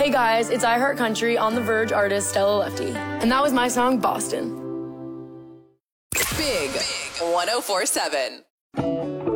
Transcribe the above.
Hey guys, it's I Heart Country on The Verge artist Stella Lefty. And that was my song, Boston. Big 104.7.